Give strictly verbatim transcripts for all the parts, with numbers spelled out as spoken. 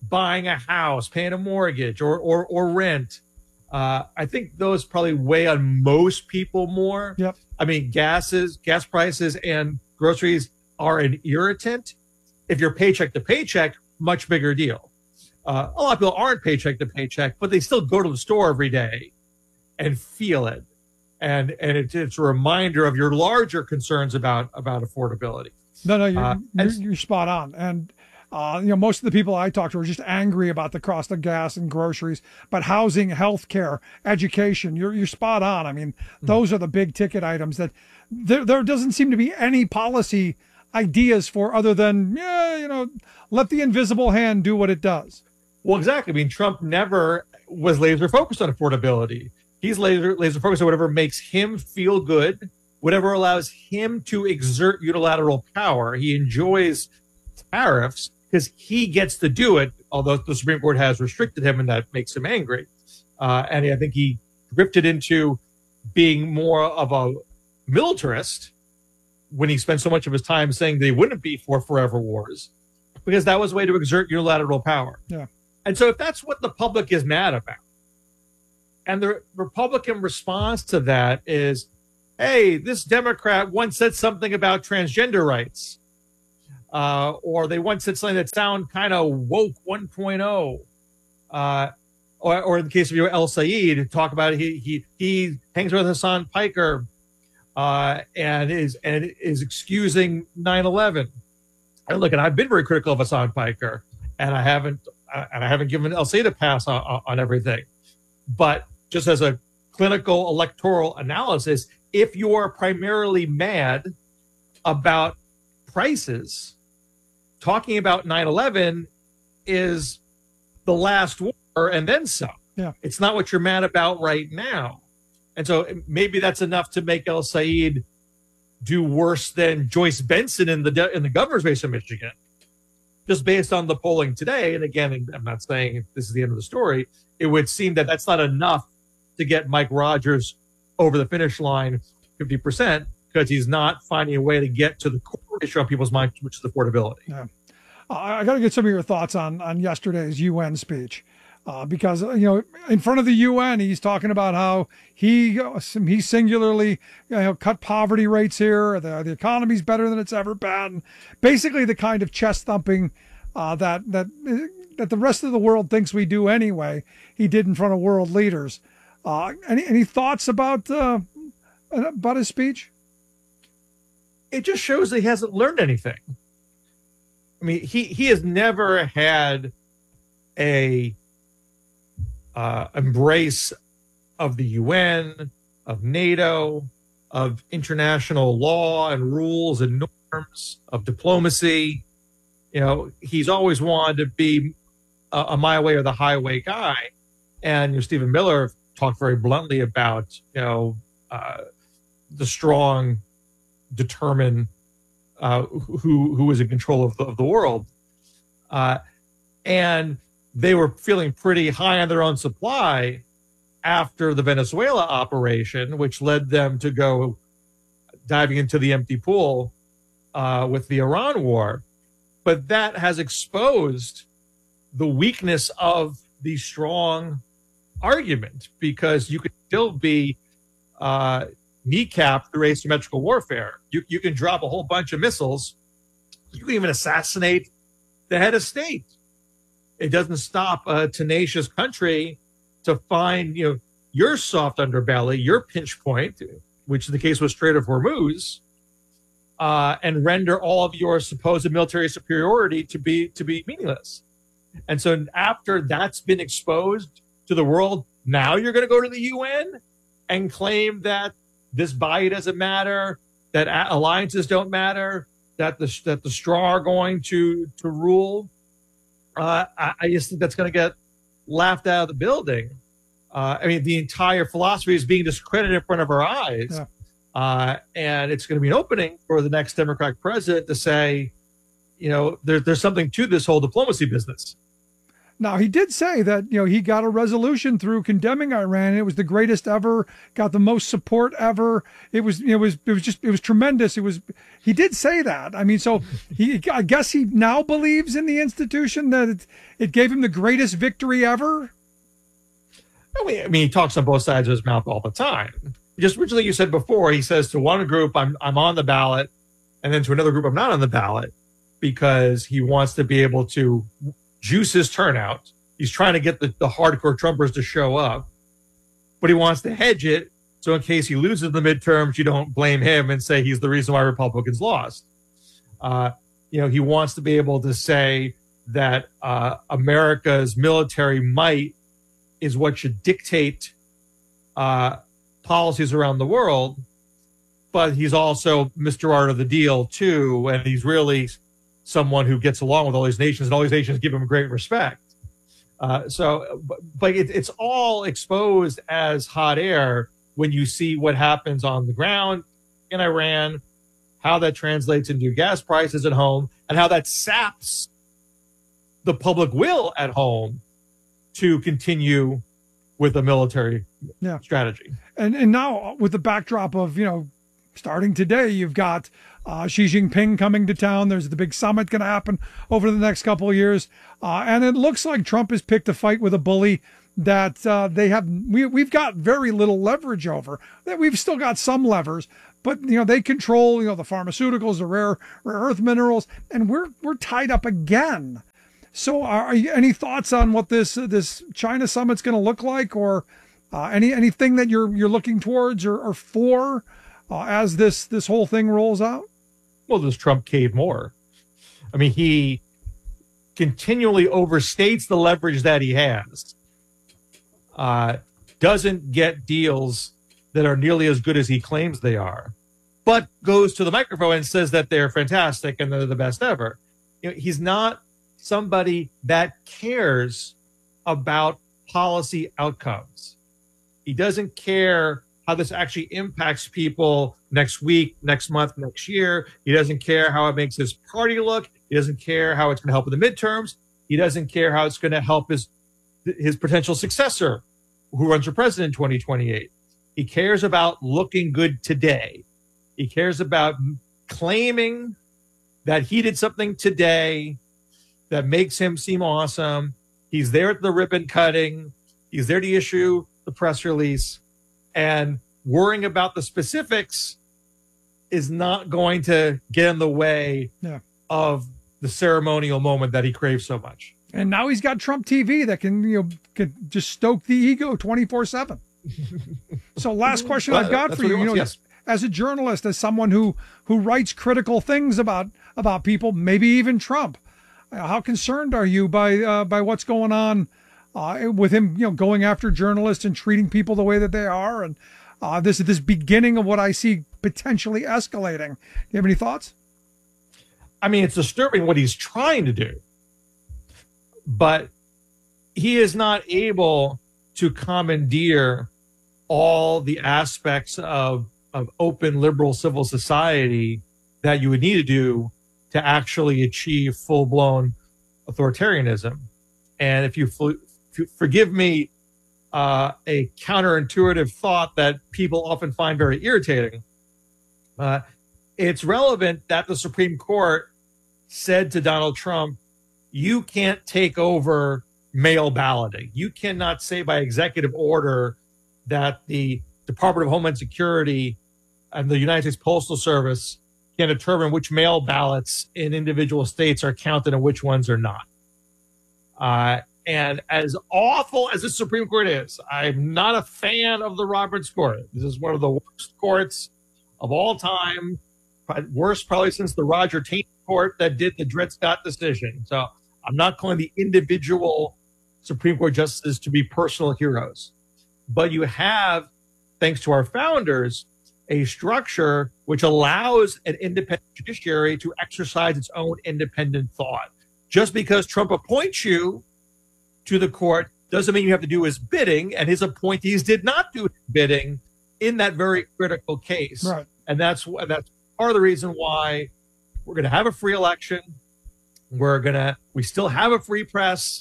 buying a house, paying a mortgage, or or or rent. Uh, I think those probably weigh on most people more. Yep. I mean, gases, gas prices, and groceries are an irritant. If you're paycheck to paycheck, much bigger deal. Uh, a lot of people aren't paycheck to paycheck, but they still go to the store every day and feel it. And and it, it's a reminder of your larger concerns about about affordability. No, no, you're, Uh, you're, and- you're spot on. And, uh, you know, most of the people I talk to are just angry about the cost of gas and groceries, but housing, healthcare, education, you're, you're spot on. I mean, those are the big ticket items that there, there doesn't seem to be any policy ideas for other than, yeah, you know, let the invisible hand do what it does. Well, exactly. I mean, Trump never was laser focused on affordability. He's laser laser focused on whatever makes him feel good, whatever allows him to exert unilateral power. He enjoys tariffs because he gets to do it, although the Supreme Court has restricted him, and that makes him angry. Uh, and I think he drifted into being more of a militarist when he spent so much of his time saying they wouldn't be for forever wars, because that was a way to exert unilateral power. Yeah. And so if that's what the public is mad about, and the Republican response to that is, hey, this Democrat once said something about transgender rights, uh, or they once said something that sounded kind of woke one point oh, uh, or, or in the case of you, El Sayed, talk about it, he he he hangs with Hassan Piker, uh, and is and is excusing nine eleven. And look, and I've been very critical of Hassan Piker, and I haven't and I haven't given El Sayed a pass on, on everything, but just as a clinical electoral analysis, if you're primarily mad about prices, talking about nine eleven is the last war and then some. Yeah. It's not what you're mad about right now. And so maybe that's enough to make El Sayed do worse than Joyce Benson in the in the governor's race in Michigan, just based on the polling today. And again, I'm not saying this is the end of the story. It would seem that that's not enough to get Mike Rogers over the finish line fifty percent, because he's not finding a way to get to the core issue on people's minds, which is affordability. Yeah. Uh, I got to get some of your thoughts on, on yesterday's U N speech. Uh, because, you know, in front of the U N, he's talking about how he he singularly you know, cut poverty rates here. The, the economy's better than it's ever been. Basically, the kind of chest thumping uh, that that that the rest of the world thinks we do anyway. He did in front of world leaders. Uh, any any thoughts about uh, about his speech? It just shows that he hasn't learned anything. I mean, he he has never had a Uh, embrace of the U N, of NATO, of international law and rules and norms, of diplomacy. You know, he's always wanted to be a, a my way or the highway guy. And you know, Stephen Miller talked very bluntly about, you know, uh, the strong, determined, uh, who who is in control of the, of the world. Uh, and they were feeling pretty high on their own supply after the Venezuela operation, which led them to go diving into the empty pool uh, with the Iran war. But that has exposed the weakness of the strong argument, because you could still be uh, kneecapped through asymmetrical warfare. You, you can drop a whole bunch of missiles. You can even assassinate the head of state. It doesn't stop a tenacious country to find, you know, your soft underbelly, your pinch point, which in the case was Strait of Hormuz, uh, and render all of your supposed military superiority to be to be meaningless. And so after that's been exposed to the world, now you're going to go to the U N and claim that this body doesn't matter, that alliances don't matter, that the that the straw are going to to rule. Uh, I, I just think that's going to get laughed out of the building. Uh, I mean, the entire philosophy is being discredited in front of our eyes. Yeah. Uh, and it's going to be an opening for the next Democratic president to say, you know, there, there's something to this whole diplomacy business. Now, he did say that, you know, he got a resolution through condemning Iran. It was the greatest ever, got the most support ever. It was, it was, it was just, it was tremendous. It was, he did say that. I mean, so he, I guess he now believes in the institution that it, it gave him the greatest victory ever. I mean, I mean, he talks on both sides of his mouth all the time. Just originally, you said before, he says to one group, I'm, I'm on the ballot, and then to another group, I'm not on the ballot, because he wants to be able to juice his turnout. He's trying to get the, the hardcore Trumpers to show up, but he wants to hedge it. So in case he loses the midterms, you don't blame him and say he's the reason why Republicans lost. Uh, you know, he wants to be able to say that uh, America's military might is what should dictate uh, policies around the world. But he's also Mister Art of the Deal too. And he's really someone who gets along with all these nations, and all these nations give him great respect. Uh, so, but, but it, it's all exposed as hot air when you see what happens on the ground in Iran, how that translates into gas prices at home, and how that saps the public will at home to continue with a military yeah. strategy. And and now with the backdrop of, you know, starting today, you've got Uh, Xi Jinping coming to town. There's the big summit going to happen over the next couple of years. Uh, and it looks like Trump has picked a fight with a bully that uh, they have, we, we've got very little leverage over. That we've still got some levers, but, you know, they control, you know, the pharmaceuticals, the rare, rare earth minerals, and we're, we're tied up again. So are, are you, any thoughts on what this, uh, this China summit's going to look like, or uh, any, anything that you're, you're looking towards or, or for uh, as this, this whole thing rolls out? Well, does Trump cave more? I mean, he continually overstates the leverage that he has, uh, doesn't get deals that are nearly as good as he claims they are, but goes to the microphone and says that they're fantastic and they're the best ever. You know, he's not somebody that cares about policy outcomes. He doesn't care how this actually impacts people next week, next month, next year. He doesn't care how it makes his party look. He doesn't care how it's going to help in the midterms. He doesn't care how it's going to help his his potential successor who runs for president in twenty twenty-eight. He cares about looking good today. He cares about claiming that he did something today that makes him seem awesome. He's there at the ribbon cutting. He's there to issue the press release. And worrying about the specifics is not going to get in the way yeah. of the ceremonial moment that he craves so much. And now he's got Trump T V that can, you know, can just stoke the ego twenty-four seven. So last question well, I've got for you, you know, yes. as a journalist, as someone who, who writes critical things about, about people, maybe even Trump, how concerned are you by, uh, by what's going on Uh, with him, you know, going after journalists and treating people the way that they are, and uh, this this beginning of what I see potentially escalating? Do you have any thoughts? I mean, it's disturbing what he's trying to do, but he is not able to commandeer all the aspects of of open liberal civil society that you would need to do to actually achieve full blown authoritarianism. And if you fl- forgive me uh, a counterintuitive thought that people often find very irritating, uh, it's relevant that the Supreme Court said to Donald Trump, you can't take over mail balloting. You cannot say by executive order that the Department of Homeland Security and the United States Postal Service can determine which mail ballots in individual states are counted and which ones are not. Uh, And as awful as the Supreme Court is, I'm not a fan of the Roberts Court. This is one of the worst courts of all time. Worst probably since the Roger Tate court that did the Dred Scott decision. So I'm not calling the individual Supreme Court justices to be personal heroes. But you have, thanks to our founders, a structure which allows an independent judiciary to exercise its own independent thought. Just because Trump appoints you to the court doesn't mean you have to do his bidding, and his appointees did not do his bidding in that very critical case. Right. And that's that's part of the reason why we're going to have a free election. We're going to, we still have a free press.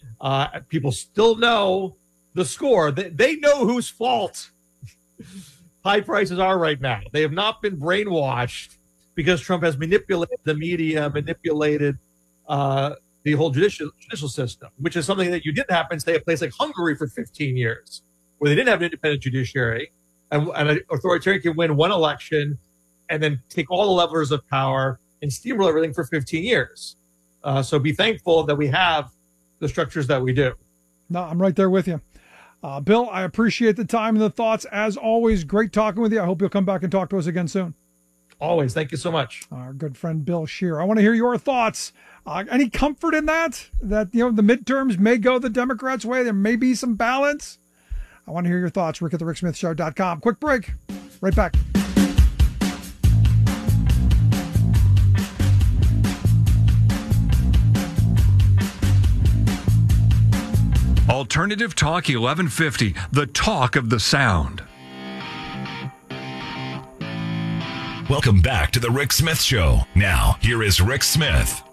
Uh, people still know the score. They, they know whose fault high prices are right now. They have not been brainwashed because Trump has manipulated the media, manipulated uh, the whole judicial, judicial system, which is something that you didn't have in, say, a place like Hungary for fifteen years, where they didn't have an independent judiciary, and, and an authoritarian can win one election and then take all the levers of power and steamroll everything for fifteen years. Uh, so be thankful that we have the structures that we do. No, I'm right there with you. Uh, Bill, I appreciate the time and the thoughts. As always, great talking with you. I hope you'll come back and talk to us again soon. Always. Thank you so much. Our good friend Bill Scheer. I want to hear your thoughts. Uh, any comfort in that? That, you know, the midterms may go the Democrats' way. There may be some balance. I want to hear your thoughts. Rick at the Rick Smith Show dot com. Quick break. Right back. Alternative Talk eleven fifty, the talk of the sound. Welcome back to the Rick Smith Show. Now, here is Rick Smith.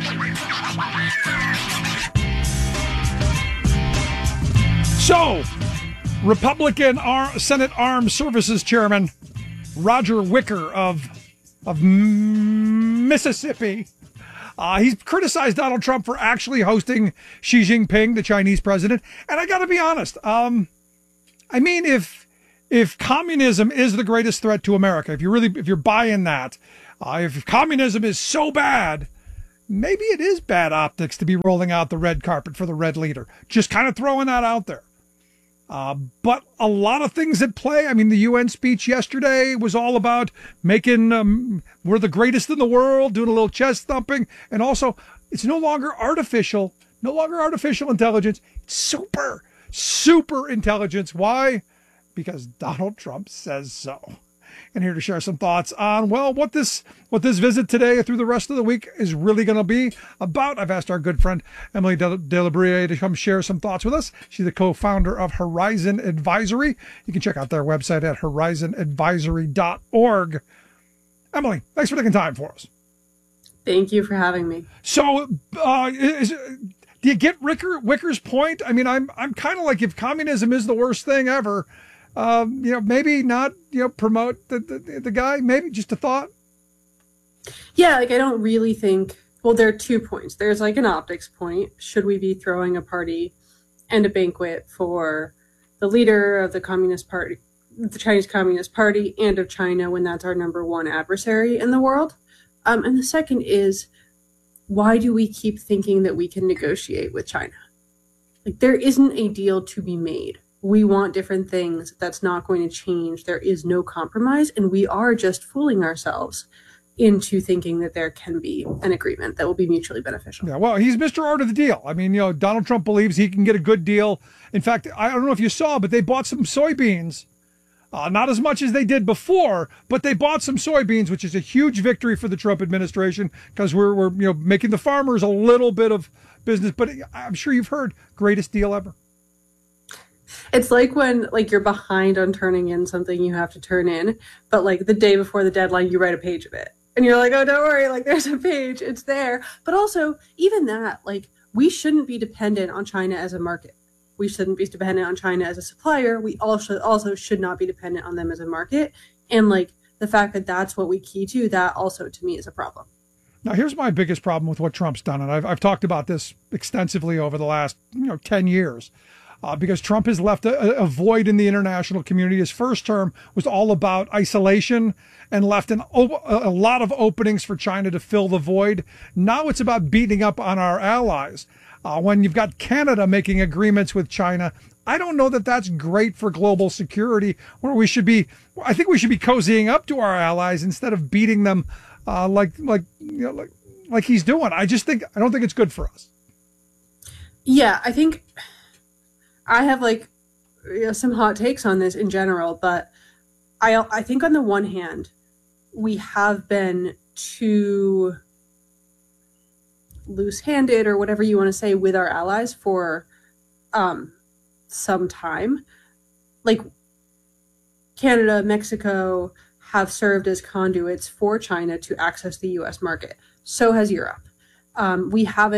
So, Republican Ar- Senate Armed Services Chairman Roger Wicker of, of Mississippi, Uh, he's criticized Donald Trump for actually hosting Xi Jinping, the Chinese president. And I got to be honest. Um, I mean, if if communism is the greatest threat to America, if you really if you're buying that, uh, if communism is so bad, maybe it is bad optics to be rolling out the red carpet for the red leader. Just kind of throwing that out there. Uh, but a lot of things at play. I mean, the U N speech yesterday was all about making, um, we're the greatest in the world, doing a little chest thumping. And also, it's no longer artificial, no longer artificial intelligence. It's super, super intelligence. Why? Because Donald Trump says so. And here to share some thoughts on, well, what this what this visit today through the rest of the week is really going to be about. I've asked our good friend Emily De La Brea to come share some thoughts with us. She's the co-founder of Horizon Advisory. You can check out their website at horizon advisory dot org. Emily, thanks for taking time for us. Thank you for having me. So, uh, is, do you get Ricker, Wicker's point? I mean, I'm I'm kind of like, if communism is the worst thing ever, Um, you know, maybe not, you know, promote the, the the guy, maybe just a thought. Yeah, like I don't really think, well, there are two points. There's like an optics point. Should we be throwing a party and a banquet for the leader of the Communist Party, the Chinese Communist Party, and of China when that's our number one adversary in the world? Um, and the second is, why do we keep thinking that we can negotiate with China? Like, there isn't a deal to be made. We want different things. That's not going to change. There is no compromise. And we are just fooling ourselves into thinking that there can be an agreement that will be mutually beneficial. Yeah, well, he's Mister Art of the Deal. I mean, you know, Donald Trump believes he can get a good deal. In fact, I don't know if you saw, but they bought some soybeans. Uh, not as much as they did before, but they bought some soybeans, which is a huge victory for the Trump administration, because we're, we're, you know, making the farmers a little bit of business. But I'm sure you've heard, greatest deal ever. It's like when like you're behind on turning in something you have to turn in, but like the day before the deadline, you write a page of it. And you're like, oh, don't worry, like there's a page, it's there. But also, even that, like, we shouldn't be dependent on China as a market. We shouldn't be dependent on China as a supplier. We also also should not be dependent on them as a market. And like the fact that that's what we key to, that also to me is a problem. Now, here's my biggest problem with what Trump's done. And I've, I've talked about this extensively over the last, you know, ten years. Uh, because Trump has left a, a void in the international community. His first term was all about isolation and left an, a lot of openings for China to fill the void. Now it's about beating up on our allies. Uh, when you've got Canada making agreements with China, I don't know that that's great for global security, where we should be, I think we should be cozying up to our allies instead of beating them uh, like, like, you know, like, like he's doing. I just think, I don't think it's good for us. Yeah, I think I have like you know, some hot takes on this in general, but I I think on the one hand, we have been too loose-handed or whatever you want to say with our allies for um, some time. Like Canada, Mexico have served as conduits for China to access the U S market. So has Europe. Um, we haven't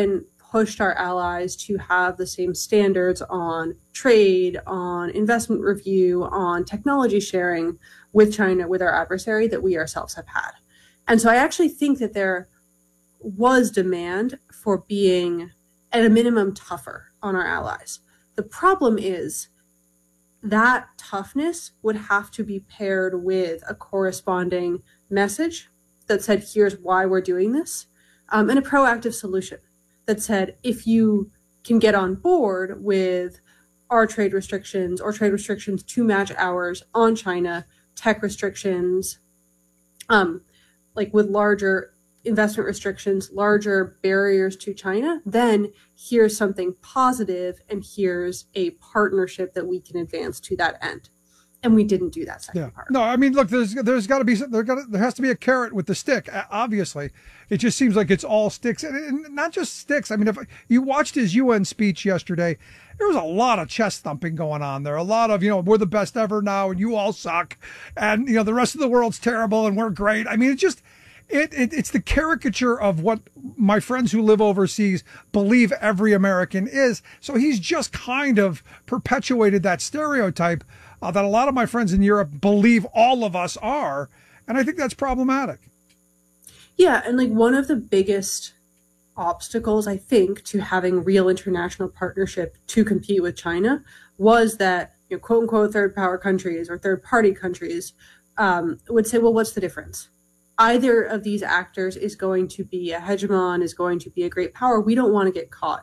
pushed our allies to have the same standards on trade, on investment review, on technology sharing with China, with our adversary, that we ourselves have had. And so I actually think that there was demand for being, at a minimum, tougher on our allies. The problem is that toughness would have to be paired with a corresponding message that said, here's why we're doing this, um, and a proactive solution that said, if you can get on board with our trade restrictions or trade restrictions to match ours on China, tech restrictions, um, like with larger investment restrictions, larger barriers to China, then here's something positive and here's a partnership that we can advance to that end. And we didn't do that second yeah. part. No, I mean, look, there's there's got to be there got there has to be a carrot with the stick. Obviously, it just seems like it's all sticks, and not just sticks. I mean, if you watched his U N speech yesterday, there was a lot of chest thumping going on there. A lot of, you know, we're the best ever now, and you all suck, and you know the rest of the world's terrible, and we're great. I mean, it just it, it it's the caricature of what my friends who live overseas believe every American is. So he's just kind of perpetuated that stereotype Uh, that a lot of my friends in Europe believe all of us are. And I think that's problematic. Yeah. And like one of the biggest obstacles, I think, to having real international partnership to compete with China was that, you know, quote unquote, third power countries or third party countries um, would say, well, what's the difference? Either of these actors is going to be a hegemon, is going to be a great power. We don't want to get caught